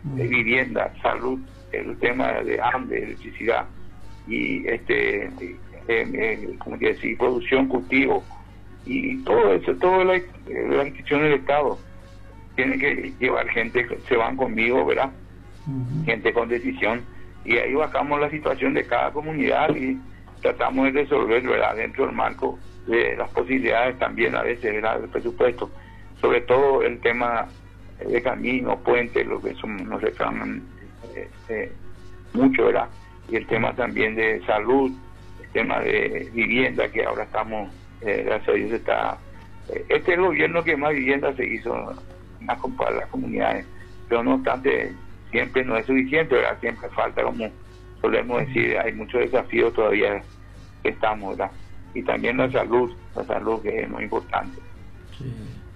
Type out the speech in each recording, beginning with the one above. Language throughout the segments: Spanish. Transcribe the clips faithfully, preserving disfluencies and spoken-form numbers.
de vivienda, salud, el tema de hambre, electricidad y este eh, eh, como que decir, producción, cultivo y todo eso, todas las la instituciones del Estado tienen que llevar gente, se van conmigo, ¿verdad? Uh-huh. Gente con decisión, y ahí bajamos la situación de cada comunidad y tratamos de resolver, ¿verdad?, dentro del marco de las posibilidades también a veces, ¿verdad?, del presupuesto, sobre todo el tema de caminos, puentes, lo que son, nos reclaman eh, eh, mucho, ¿verdad? Y el tema también de salud, el tema de vivienda, que ahora estamos, eh, gracias a Dios, está... Eh, este es el gobierno que más vivienda se hizo en las, las comunidades, pero no obstante, siempre no es suficiente, ¿verdad? Siempre falta, como solemos decir, hay muchos desafíos todavía que estamos, ¿verdad? Y también la salud, la salud que es muy importante. Sí.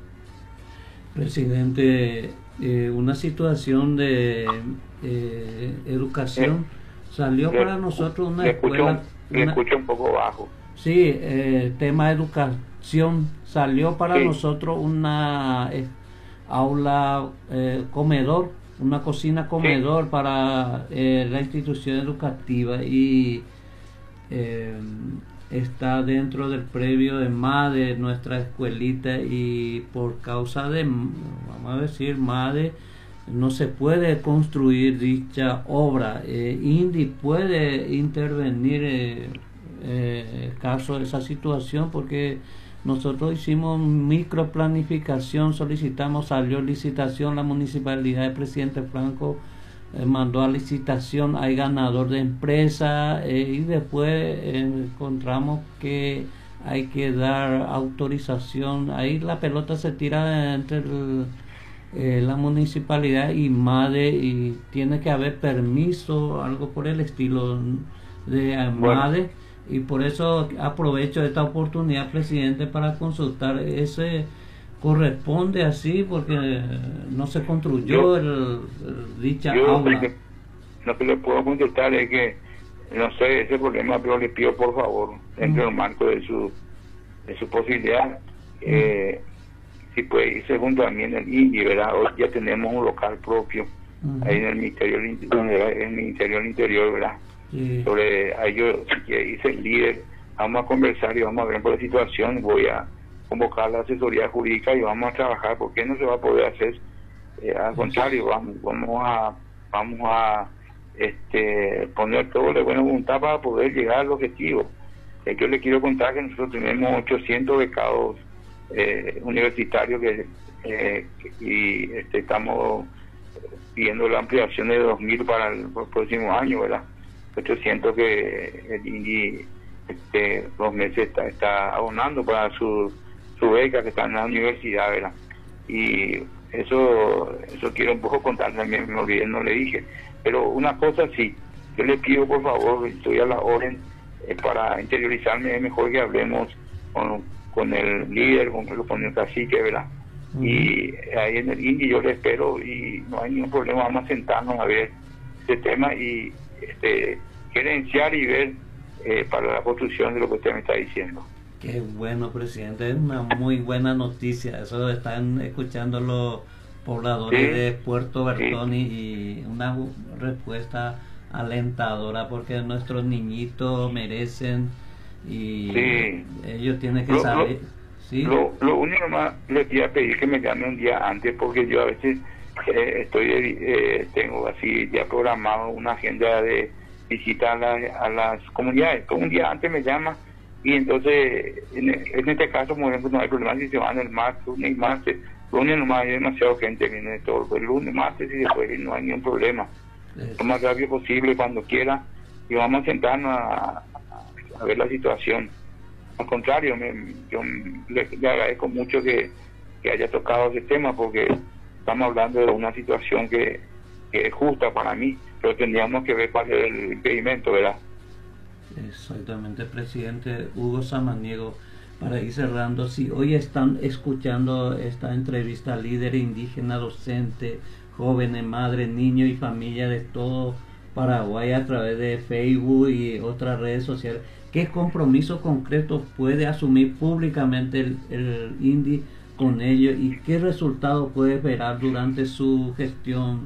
Presidente, eh, una situación de eh, educación, eh, salió le, para nosotros una le escuela... Escucho, le una, escucho un poco bajo. Sí, eh, tema de educación, salió para sí. nosotros una eh, aula eh, comedor, una cocina comedor sí. para eh, la institución educativa, y eh, está dentro del previo de MADE, nuestra escuelita, y por causa de, vamos a decir, MADE, no se puede construir dicha obra. eh, INDI puede intervenir eh, eh, caso de esa situación, porque nosotros hicimos microplanificación, solicitamos, salió licitación, la municipalidad del presidente Franco eh, mandó a licitación, hay ganador de empresa, eh, y después eh, encontramos que hay que dar autorización, ahí la pelota se tira entre el, eh, la municipalidad y MADE, y tiene que haber permiso, algo por el estilo de eh, MADE. Bueno. Y por eso aprovecho esta oportunidad, presidente, para consultar. ¿Ese corresponde así? Porque no se construyó yo, el, el, dicha yo aula. Que, lo que le puedo contestar es que no sé ese problema, pero le pido por favor, dentro del mm. marco de su de su posibilidad, mm. eh, si puede irse junto a mí en el INDI, ¿verdad? Hoy ya tenemos un local propio mm. ahí en el Ministerio del Interior, el Ministerio del Interior, ¿verdad? Sí. Sobre ello, que dice el líder, vamos a conversar y vamos a ver por la situación, voy a convocar la asesoría jurídica y vamos a trabajar, porque no se va a poder hacer, eh, al contrario, vamos, vamos a vamos a este poner todo de buena voluntad para poder llegar al objetivo. Eh, yo le quiero contar que nosotros tenemos ochocientos becados eh, universitarios que, eh, y este, estamos pidiendo la ampliación de dos mil para el, para el próximo año, ¿verdad? ochocientos que el INDI este, los meses está, está abonando para su, su beca que está en la universidad, ¿verdad? Y eso eso quiero un poco contar también, me olvidé, no le dije, pero una cosa sí, yo le pido por favor, estoy a la orden, eh, para interiorizarme es mejor que hablemos con, con el líder, con, con el cacique, ¿verdad? Uh-huh. Y ahí en el INDI yo le espero y no hay ningún problema, vamos a sentarnos a ver este tema y este gerenciar y ver eh, para la construcción de lo que usted me está diciendo. Qué bueno, presidente, es una muy buena noticia. Eso están escuchando los pobladores sí, de Puerto Bertoni, sí. Y una respuesta alentadora, porque nuestros niñitos merecen y sí. ellos tienen que lo, saber. Lo, ¿sí? lo, lo único más les voy a pedir que me llame un día antes, porque yo a veces eh, estoy eh, tengo así ya programado una agenda de visita a, la, a las comunidades. Todo un día antes me llama y entonces en, en este caso, por ejemplo, no hay problema si se van el martes, lunes y martes. Lunes nomás hay demasiada gente, viene de todo el lunes, martes y después no hay ningún problema. Eso. Lo más rápido posible, cuando quiera, y vamos a sentarnos a, a ver la situación. Al contrario, me, yo le, le agradezco mucho que, que haya tocado ese tema, porque estamos hablando de una situación que, que es justa para mí, pero tendríamos que ver cuál es el impedimento, ¿verdad? Exactamente, presidente Hugo Samaniego. Para ir cerrando, si hoy están escuchando esta entrevista, líder indígena, docente, jóvenes, madres, niños y familia de todo Paraguay a través de Facebook y otras redes sociales, ¿qué compromiso concreto puede asumir públicamente el, el INDI con ellos y qué resultado puede esperar durante su gestión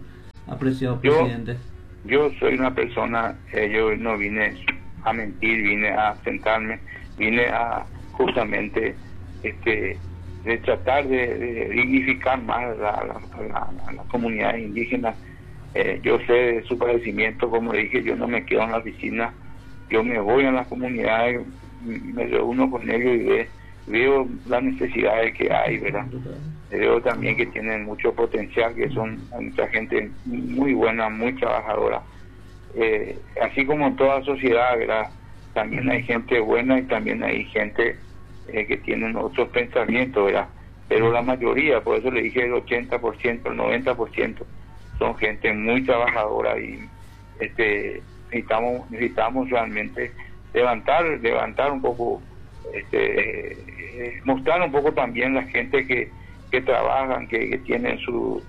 apreciado Yo, presidente. yo soy una persona, eh, yo no vine a mentir, vine a sentarme, vine a justamente este de tratar de, de dignificar más a la, la, la, la comunidad indígena. Eh, yo sé de su padecimiento, como le dije, yo no me quedo en la oficina, yo me voy a las comunidades, me reúno con ellos y ve, veo las necesidades que hay, ¿verdad? Veo también que tienen mucho potencial, que son mucha gente muy buena, muy trabajadora. Eh, así como en toda sociedad, ¿verdad? También hay gente buena y también hay gente eh, que tienen otros pensamientos, ¿verdad? Pero la mayoría, por eso le dije el ochenta por ciento, el noventa por ciento, son gente muy trabajadora y este necesitamos necesitamos realmente levantar levantar un poco, este eh, mostrar un poco también la gente que, que trabajan, que, que tienen su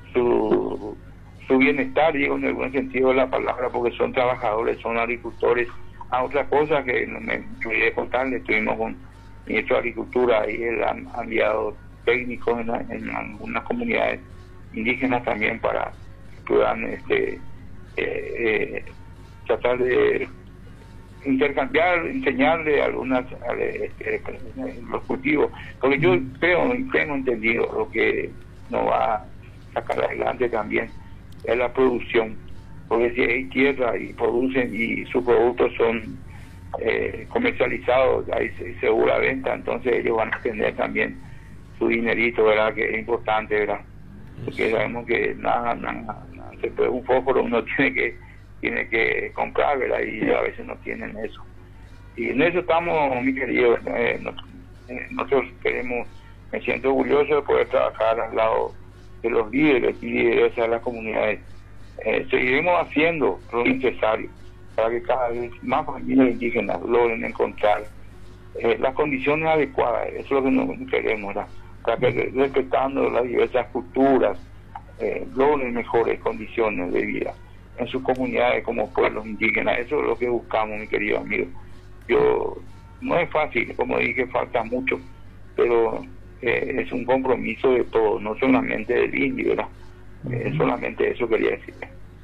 su su bienestar, digo en el buen sentido de la palabra, porque son trabajadores, son agricultores. A otra cosa que me, me olvidé contarle, estuvimos con el ministro de Agricultura y él han enviado técnicos en, en algunas comunidades indígenas también para que puedan este, eh, eh, tratar de intercambiar, enseñarle algunas este, los cultivos, porque yo creo y tengo entendido lo que nos va a sacar adelante también es la producción, porque si hay tierra y producen y sus productos son eh, comercializados, hay segura venta, entonces ellos van a tener también su dinerito, ¿verdad? Que es importante, ¿verdad? Porque sabemos que nada, nada, nada se puede, un fósforo uno tiene que tiene que comprar, ¿verdad? Y a veces no tienen eso. Y en eso estamos, mi querido, eh, nosotros, eh, nosotros queremos, me siento orgulloso de poder trabajar al lado de los líderes y lideresas de las comunidades. Eh, seguiremos haciendo lo necesario para que cada vez más familias indígenas logren encontrar eh, las condiciones adecuadas. Eso es lo que nosotros queremos, ¿verdad? Para que respetando las diversas culturas eh, logren mejores condiciones de vida en sus comunidades como pueblos indígenas. Eso es lo que buscamos, mi querido amigo. Yo no es fácil, como dije, falta mucho, pero eh, es un compromiso de todos, no solamente del indio, ¿verdad? Eh, solamente eso quería decir.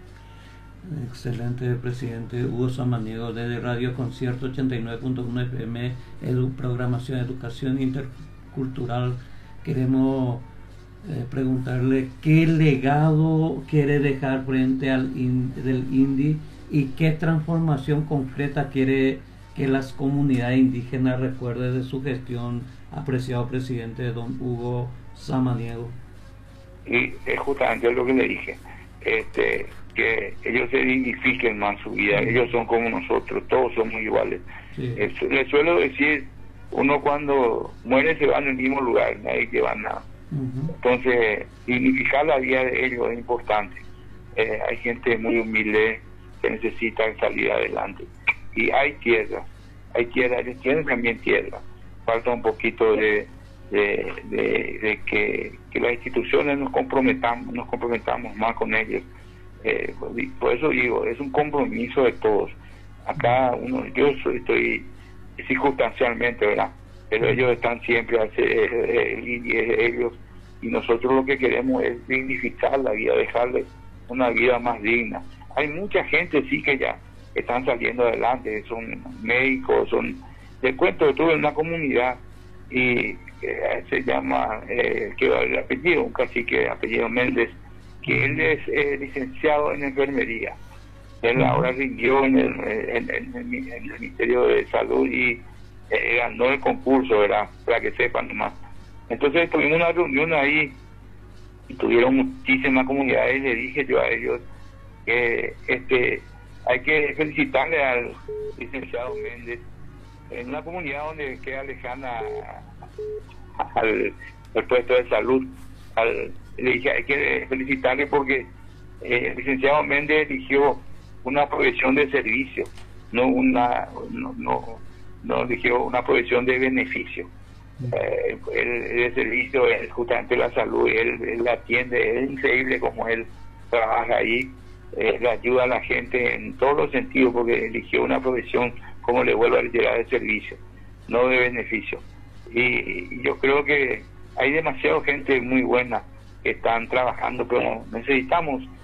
Excelente, presidente Hugo Samaniego, desde Radio Concierto ochenta y nueve punto uno F M, edu, programación, educación intercultural. Queremos eh, preguntarle qué legado quiere dejar frente al in, del I N D I y qué transformación concreta quiere que las comunidades indígenas recuerden de su gestión, apreciado presidente don Hugo Samaniego. Y es justamente lo que le dije, este que ellos se dignifiquen más su vida, ellos son como nosotros, todos somos iguales. Sí. Eh, les suelo decir, uno cuando muere se va en el mismo lugar, nadie lleva nada. Uh-huh. Entonces, dignificar la vida de ellos es importante. Eh, hay gente muy humilde que necesita salir adelante. Y hay tierra, hay tierra, ellos tienen también tierra. Falta un poquito de, de, de, de que, que las instituciones nos comprometamos, nos comprometamos más con ellos. Eh, por eso digo, es un compromiso de todos. Acá uno, yo soy, estoy circunstancialmente, ¿verdad? Pero ellos están siempre hacia ellos, y nosotros lo que queremos es dignificar la vida, dejarle una vida más digna. Hay mucha gente sí que ya están saliendo adelante, son médicos, son, les cuento, estuve en una comunidad y eh, se llama, eh, que el apellido, un cacique de apellido Méndez, que él es eh, licenciado en enfermería. Él ahora rindió en el, en, en, en, en el Ministerio de Salud y eh, ganó el concurso, ¿verdad? Para que sepan nomás. Entonces tuvimos una reunión ahí y tuvieron muchísimas comunidades y le dije yo a ellos que este hay que felicitarle al licenciado Méndez en una comunidad donde queda lejana al, al puesto de salud. Al, le dije hay que felicitarle porque eh, el licenciado Méndez eligió una provisión de servicio, no una no no, no eligió una provisión de beneficio. Eh, el, el servicio es justamente la salud, él, él la atiende, es increíble como él trabaja ahí, eh, le ayuda a la gente en todos los sentidos porque eligió una profesión, como le vuelvo a llegar de servicio, no de beneficio. Y, y yo creo que hay demasiada gente muy buena que están trabajando, pero necesitamos